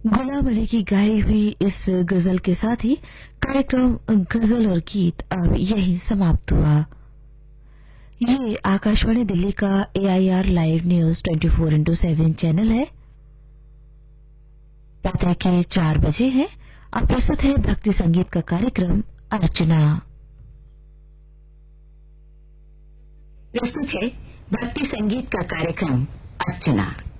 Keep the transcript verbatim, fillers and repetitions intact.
गुलाम अली की गाई हुई इस गजल के साथ ही कार्यक्रम गजल और गीत अब यही समाप्त हुआ। ये आकाशवाणी दिल्ली का AIR live news twenty four into seven channel है। प्रातः के चार बजे है। अब प्रस्तुत है भक्ति संगीत का कार्यक्रम अर्चना। प्रस्तुत है भक्ति संगीत का कार्यक्रम अर्चना।